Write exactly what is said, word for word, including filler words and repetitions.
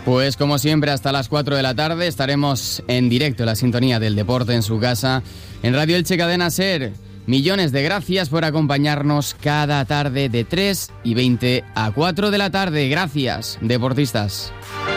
Pues como siempre, hasta las cuatro de la tarde estaremos en directo en la sintonía del deporte en su casa, en Radio Elche Cadena SER. Millones de gracias por acompañarnos cada tarde de tres y veinte a cuatro de la tarde. Gracias, deportistas.